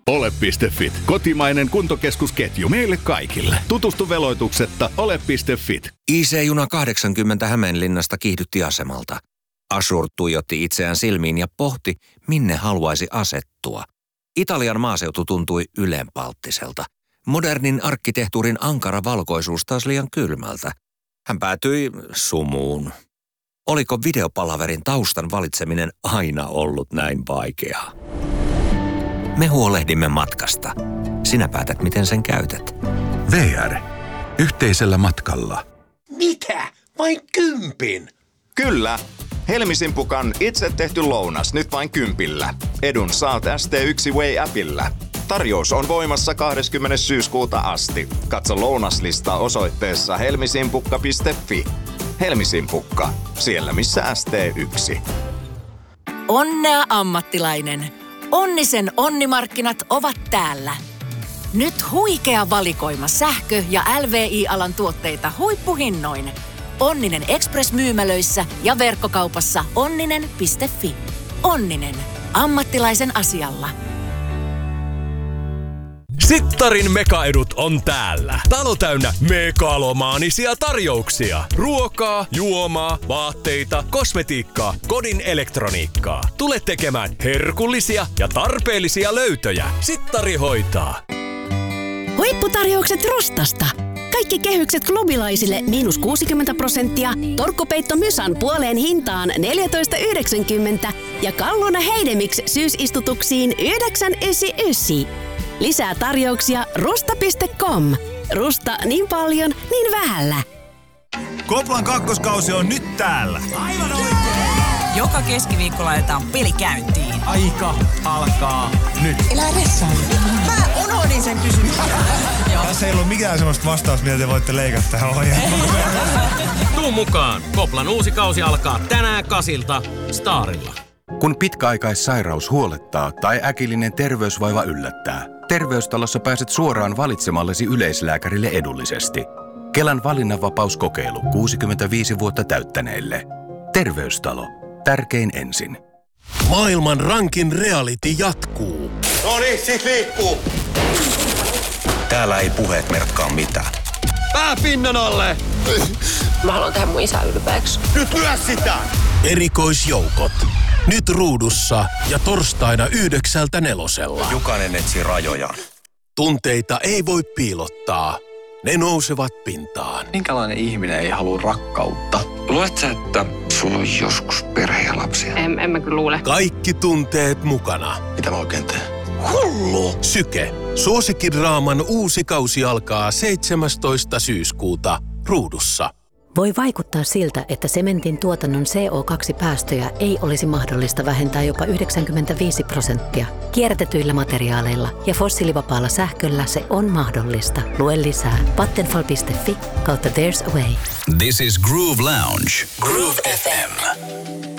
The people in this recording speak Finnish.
Ole.fit. Kotimainen kuntokeskusketju meille kaikille. Tutustu veloituksetta ole.fit. IC-juna 80 Hämeenlinnasta kiihdytti asemalta. Ashur tuijotti itseään silmiin ja pohti, minne haluaisi asettua. Italian maaseutu tuntui ylenpalttiselta. Modernin arkkitehtuurin ankara valkoisuus taas liian kylmältä. Hän päätyi sumuun. Oliko videopalaverin taustan valitseminen aina ollut näin vaikeaa? Me huolehdimme matkasta. Sinä päätät, miten sen käytät. VR. Yhteisellä matkalla. Mitä? Vain 10? Kyllä. Helmisimpukan itse tehty lounas nyt vain 10. Edun saat ST1 Way-appillä. Tarjous on voimassa 20. syyskuuta asti. Katso lounaslista osoitteessa helmisimpukka.fi. Helmisimpukka. Siellä missä ST1. Onnea ammattilainen. Onnisen onnimarkkinat ovat täällä. Nyt huikea valikoima sähkö- ja LVI-alan tuotteita huippuhinnoin. Onninen Express-myymälöissä ja verkkokaupassa onninen.fi. Onninen. Ammattilaisen asialla. Sittarin mekaedut on täällä. Talo täynnä megalomaanisia tarjouksia. Ruokaa, juomaa, vaatteita, kosmetiikkaa, kodin elektroniikkaa. Tule tekemään herkullisia ja tarpeellisia löytöjä. Sittari hoitaa. Huipputarjoukset Rustasta. Kaikki kehykset klubilaisille -60%, torkkupeitto Mysan puoleen hintaan 14,90 ja Kalluna Heidemix syysistutuksiin 9,99. Lisää tarjouksia rusta.com. Rusta niin paljon, niin vähällä. Koplan kakkoskausi on nyt täällä. Aivan oikein! Joka keskiviikko laitetaan peli käyntiin. Aika alkaa nyt. Elä vessaan. Mä unohdin sen kysymyksen. Tässä ei ollut mikään semmoista vastausta, mitä te voitte leikata tähän ohjelmaan. Tuu mukaan. Koplan uusi kausi alkaa tänään 8 Starilla. Kun pitkäaikaissairaus huolettaa tai äkillinen terveysvaiva yllättää, Terveystalossa pääset suoraan valitsemallesi yleislääkärille edullisesti. Kelan valinnanvapauskokeilu 65 vuotta täyttäneille. Terveystalo. Tärkein ensin. Maailman rankin reality jatkuu. No niin, sit liikkuu. Täällä ei puheet merkkaa mitään. Pää pinnan alle! Mä haluan tehdä mun isä ylpeäksi. Nyt lyö sitä! Erikoisjoukot. Nyt ruudussa ja torstaina 9:00 Jokainen etsii rajojaan. Tunteita ei voi piilottaa. Ne nousevat pintaan. Minkälainen ihminen ei halua rakkautta? Luuletko sä, että sulla on joskus perhe ja lapsia? En mä kyllä luule. Kaikki tunteet mukana. Mitä mä oikein teen? Hullu! Syke. Suosikkidraaman uusi kausi alkaa 17. syyskuuta ruudussa. Voi vaikuttaa siltä, että sementin tuotannon CO2-päästöjä ei olisi mahdollista vähentää jopa 95%. Kierrätetyillä materiaaleilla ja fossiilivapaalla sähköllä se on mahdollista. Lue lisää vattenfall.fi/there's a way. This is Groove Lounge. Groove FM.